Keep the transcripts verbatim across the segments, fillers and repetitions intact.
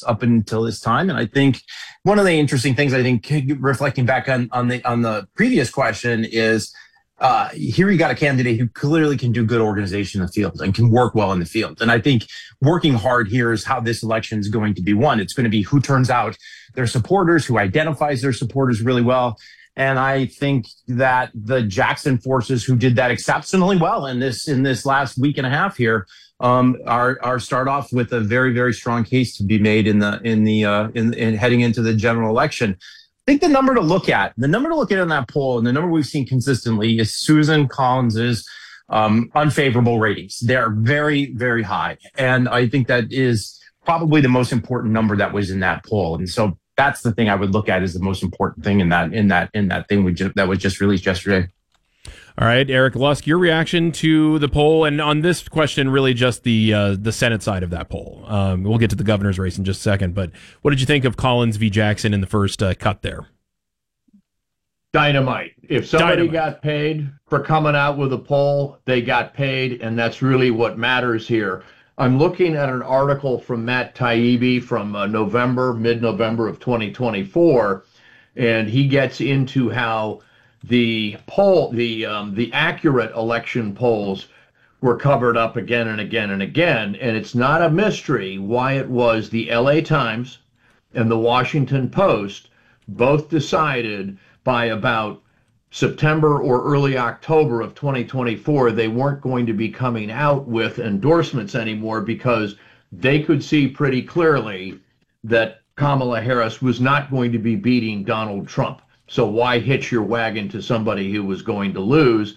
this up until this time. And I think one of the interesting things, I think, reflecting back on, on the on the previous question is, uh, here you got a candidate who clearly can do good organization in the field and can work well in the field. And I think working hard here is how this election is going to be won. It's going to be who turns out their supporters, who identifies their supporters really well. And I think that the Jackson forces, who did that exceptionally well in this in this last week and a half here, um, are are start off with a very very strong case to be made in the in the uh, in, in heading into the general election. I think the number to look at, the number to look at in that poll, and the number we've seen consistently is Susan Collins's um, unfavorable ratings. They're very very high, and I think that is probably the most important number that was in that poll. And so that's the thing I would look at as the most important thing in that in that in that thing we just, that was just released yesterday. All right, Eric Lusk, your reaction to the poll, and on this question, really just the uh, the Senate side of that poll. Um, we'll get to the governor's race in just a second, but what did you think of Collins v. Jackson in the first uh, cut there? Dynamite. If somebody Dynamite. got paid for coming out with a poll, they got paid, and that's really what matters here. I'm looking at an article from Matt Taibbi from uh, November, mid-November of twenty twenty-four, and he gets into how the poll, the um, the accurate election polls were covered up again and again and again, and it's not a mystery why it was the L A Times and the Washington Post both decided by about September or early October of twenty twenty-four, they weren't going to be coming out with endorsements anymore because they could see pretty clearly that Kamala Harris was not going to be beating Donald Trump. So why hitch your wagon to somebody who was going to lose?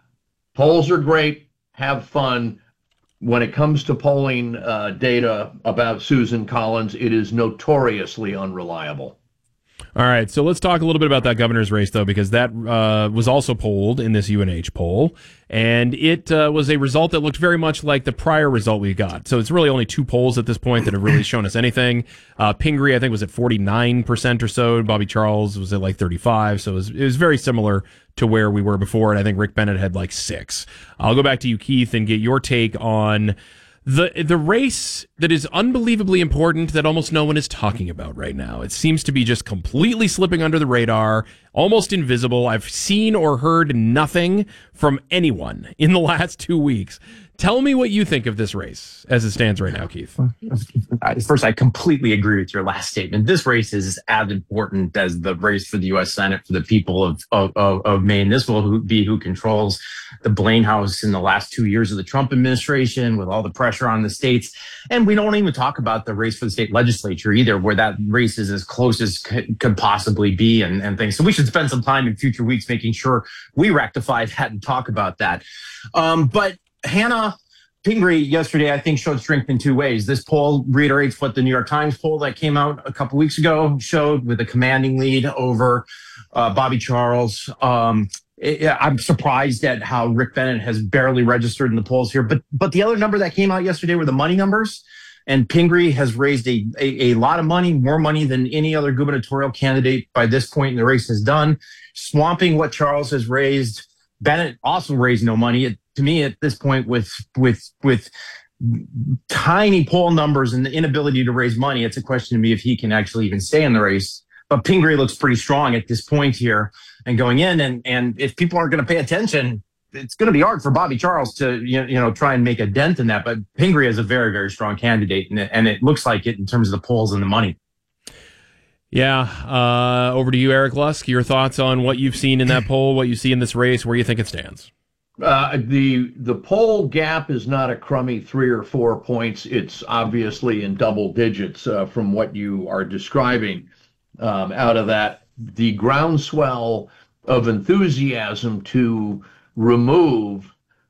Polls are great. Have fun. When it comes to polling uh, data about Susan Collins, it is notoriously unreliable. All right, so let's talk a little bit about that governor's race, though, because that uh, was also polled in this U N H poll, and it uh, was a result that looked very much like the prior result we got. So it's really only two polls at this point that have really shown us anything. Uh, Pingree, I think, was at forty-nine percent or so. Bobby Charles was at like thirty-five, so it was, it was very similar to where we were before, and I think Rick Bennett had like six. I'll go back to you, Keith, and get your take on The the race that is unbelievably important that almost no one is talking about right now. It seems to be just completely slipping under the radar, almost invisible. I've seen or heard nothing from anyone in the last two weeks. Tell me what you think of this race as it stands right now, Keith. First, I completely agree with your last statement. This race is as important as the race for the U S Senate for the people of, of, of Maine. This will be who controls the Blaine House in the last two years of the Trump administration with all the pressure on the states. And we don't even talk about the race for the state legislature either, where that race is as close as could, could possibly be and, and things. So we should spend some time in future weeks making sure we rectify that and talk about that. Um, but Hannah Pingree yesterday, I think, showed strength in two ways. This poll reiterates what the New York Times poll that came out a couple weeks ago showed, with a commanding lead over uh, Bobby Charles. Um, it, I'm surprised at how Rick Bennett has barely registered in the polls here. But but the other number that came out yesterday were the money numbers. And Pingree has raised a, a, a lot of money, more money than any other gubernatorial candidate by this point in the race has done, swamping what Charles has raised. Bennett also raised no money. It, to me, at this point, with with with tiny poll numbers and the inability to raise money, it's a question to me if he can actually even stay in the race. But Pingree looks pretty strong at this point here and going in. And and if people aren't going to pay attention, it's going to be hard for Bobby Charles to you know try and make a dent in that. But Pingree is a very very strong candidate, and it, and it looks like it in terms of the polls and the money. Yeah. Uh, over to you, Eric Lusk. Your thoughts on what you've seen in that poll, what you see in this race, where you think it stands. Uh, the the poll gap is not a crummy three or four points. It's obviously in double digits uh, from what you are describing. Um, out of that, the groundswell of enthusiasm to remove,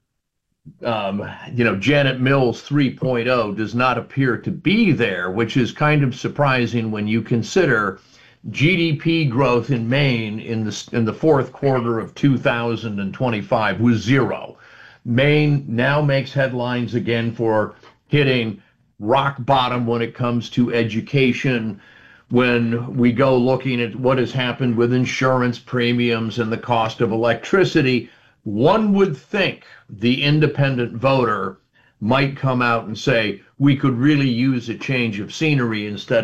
um, you know, Janet Mills three point oh does not appear to be there, which is kind of surprising when you consider G D P growth in Maine in the in the fourth quarter of two thousand twenty-five was zero. Maine now makes headlines again for hitting rock bottom when it comes to education. When we go looking at what has happened with insurance premiums and the cost of electricity, one would think the independent voter might come out and say, we could really use a change of scenery instead